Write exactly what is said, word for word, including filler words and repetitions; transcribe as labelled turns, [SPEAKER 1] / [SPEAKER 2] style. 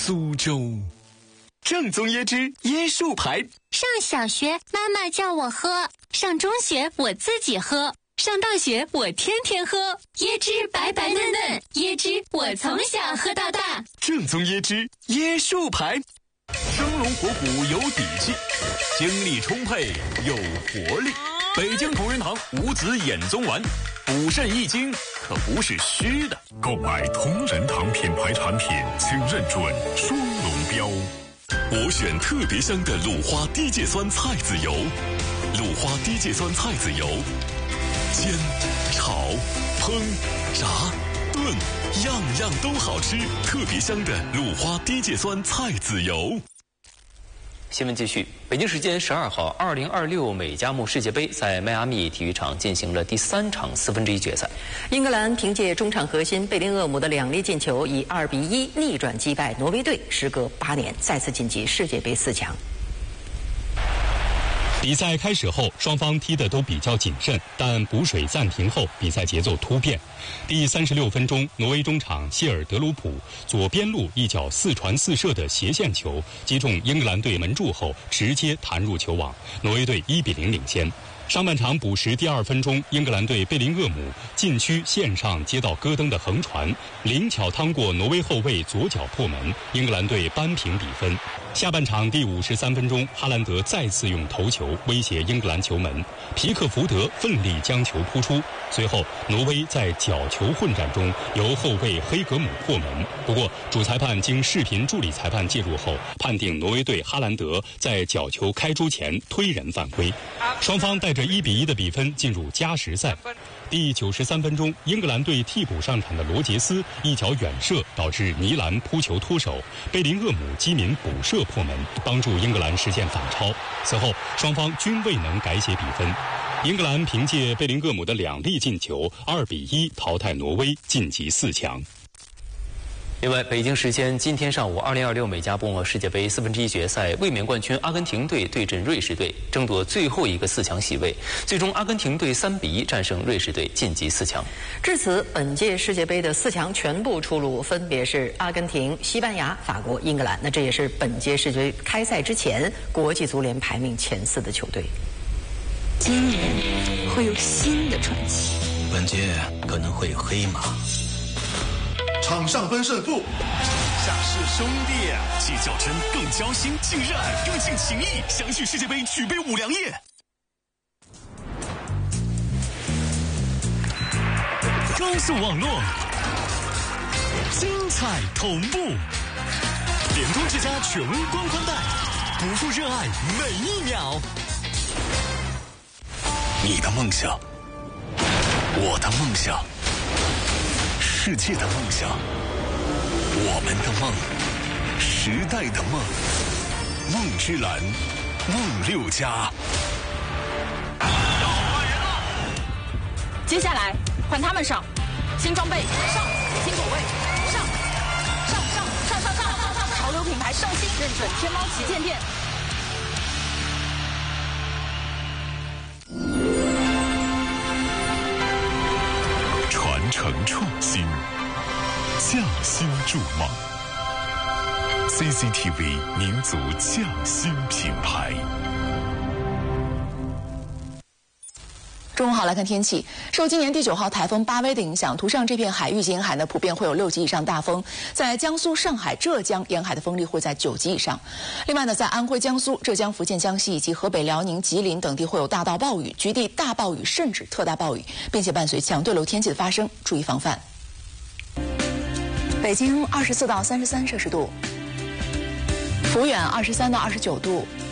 [SPEAKER 1] 苏州。正宗椰汁椰树牌。
[SPEAKER 2] 上小学妈妈叫我喝，上中学我自己喝，上大学我天天喝。椰汁白白嫩嫩，椰汁我从小喝到大。
[SPEAKER 1] 正宗椰汁椰树牌。
[SPEAKER 3] 生龙活虎有底气，精力充沛有活力。北京同仁堂五子衍宗丸，补肾益精可不是虚的。
[SPEAKER 4] 购买同仁堂品牌产品，请认准双龙标。
[SPEAKER 5] 我选特别香的鲁花低芥酸菜籽油，鲁花低芥酸菜籽油，煎、炒、烹、炸、炖，样样都好吃。特别香的鲁花低芥酸菜籽油。
[SPEAKER 6] 新闻继续，北京时间十二号，二零二六美加墨世界杯在迈阿密体育场进行了第三场四分之一决赛。
[SPEAKER 7] 英格兰凭借中场核心贝林厄姆的两粒进球，以二比一逆转击败挪威队，时隔八年再次晋级世界杯四强。
[SPEAKER 8] 比赛开始后，双方踢得都比较谨慎，但补水暂停后，比赛节奏突变。第三十六分钟，挪威中场谢尔德鲁普左边路一脚四传四射的斜线球击中英格兰队门柱后，直接弹入球网，挪威队一比零领先。上半场补时第二分钟，英格兰队贝林厄姆禁区线上接到戈登的横传，灵巧趟过挪威后卫左脚破门，英格兰队扳平比分。下半场第五十三分钟，哈兰德再次用头球威胁英格兰球门，皮克福德奋力将球扑出。随后，挪威在角球混战中由后卫黑格姆破门，不过主裁判经视频助理裁判介入后，判定挪威队哈兰德在角球开出前推人犯规。双方带着一比一的比分进入加时赛。第九十三分钟，英格兰队替补上场的罗杰斯一脚远射导致尼兰扑球脱手，贝林厄姆机敏补射破门，帮助英格兰实现反超。此后双方均未能改写比分，英格兰凭借贝林厄姆的两粒进球二比一淘汰挪威，晋级四强。
[SPEAKER 6] 另外，北京时间今天上午，二零二六美加墨世界杯四分之一决赛，卫冕冠军阿根廷队对阵瑞士队，争夺最后一个四强席位。最终，阿根廷队三比一战胜瑞士队，晋级四强。
[SPEAKER 7] 至此，本届世界杯的四强全部出炉，分别是阿根廷、西班牙、法国、英格兰。那这也是本届世界杯开赛之前国际足联排名前四的球队。
[SPEAKER 9] 今年会有新的传奇，
[SPEAKER 10] 本届可能会有黑马。
[SPEAKER 11] 场上分胜负，场下是兄弟，
[SPEAKER 3] 既较真更交心，既热爱更尽情谊。相续世界杯，举杯五粮液。高速网络，精彩同步，联通之家全光宽带，不负热爱每一秒。
[SPEAKER 5] 你的梦想，我的梦想。世界的梦想，我们的梦，时代的梦，梦之蓝，梦六家。
[SPEAKER 12] 接下来换他们上，新装备上，新口味上，上上上上上上上，潮流品牌上新，认准天猫旗舰店。
[SPEAKER 4] 传承创新，匠心筑梦。C C T V 民族匠心品牌。
[SPEAKER 13] 中午好，来看天气。受今年第九号台风巴威的影响，图上这片海域及沿海呢，普遍会有六级以上大风。在江苏、上海、浙江沿海的风力会在九级以上。另外呢，在安徽、江苏、浙江、福建、江西以及河北、辽宁、吉林等地会有大到暴雨、局地大暴雨甚至特大暴雨，并且伴随强对流天气的发生，注意防范。北京二十四到三十三摄氏度，抚远二十三到二十九度。